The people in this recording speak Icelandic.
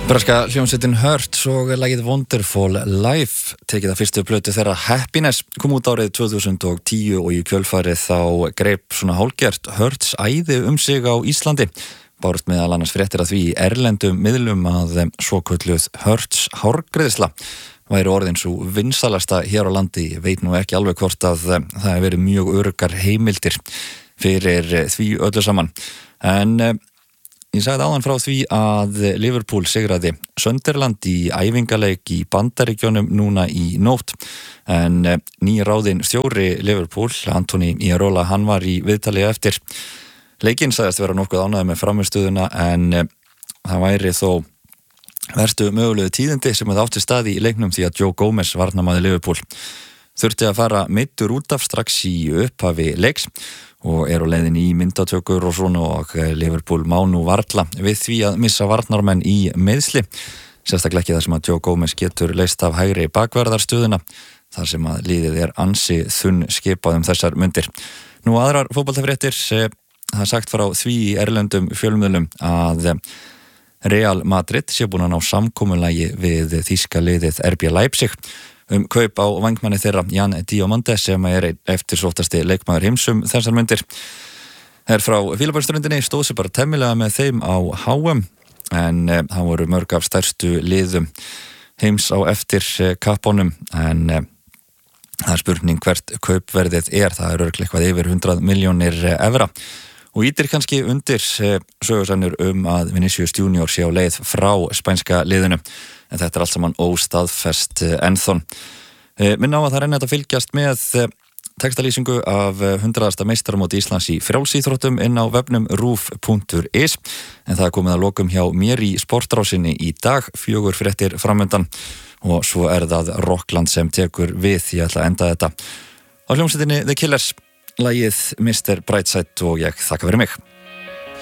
Breska hljómsveitin Hurts og lagið Wonderful Life tekið að fyrstu plötu þeirra Happiness kom út árið 2010 og í kjölfarið þá greip svona hálfgert Hurts æði sig á Íslandi. Bárust meðal annars fréttir að því í erlendum miðlum að svokölluð Hurts hárgreiðsla væri orðin svo vinsalasta hér á landi. Ég veit nú ekki alveg hvort að það hefur verið mjög öruggar heimildir fyrir því öllu saman. En ég sagði áðan frá því að Liverpool sigraði Sunderland í æfingaleik í Bandaríkjunum núna í nótt. En nýráðinn stjóri Liverpool, Anthony Iraola, hann var í viðtali eftir leikinn, sagðist vera nokkuð ánægður með frammistöðuna en það væri þó verstu mögulegu tíðindi sem átti stað í leiknum því að Joe Gomez, varnarmaður Liverpool, þurfti að fara meiddur út af strax í upphafi leiks og á leiðin í myndatökur og svona og Liverpool má nú varla við því að missa varnarmenn í meiðsli. Sérstaklega ekki þar sem að Joe Gomez getur leyst af hægri bakverðarstöðuna þar sem að liðið ansi þunn skipað þessar mundir. Nú aðrar fótboltafréttir, það er sagt frá því í erlendum fjölmiðlum að Real Madrid sé búin að ná samkomulagi við þýska liðið RB Leipzig kaup á vængmanni þeirra Jan Diomande sem eftirsóttasti leikmaður heims þessar mundir. Frá Fílabeinsströndinni stóð sér bara temmilega með þeim á HM en það voru mörg af stærstu liðum heims á eftir kapponum en það er spurning hvert kaupverðið það er örugglega eitthvað yfir 100 milljónir evra og ítir kannski undir sögursannur að Vinicius Junior sé á leið frá spænska liðinu. En þetta allt saman óstaðfest ennþá. Minna á að það renna að fylgjast með textalýsingu af 100. meistaramóti Íslands í frjálsíþróttum inn á vefnum ruf.is en það er komið að lokum hjá mér í sportrásinni í dag, 4 fréttir framundan og svo það Rockland sem tekur við. Ég ætla að enda þetta á hljómsveitinni The Killers, lagið Mr. Brightside og ég þakka fyrir mig.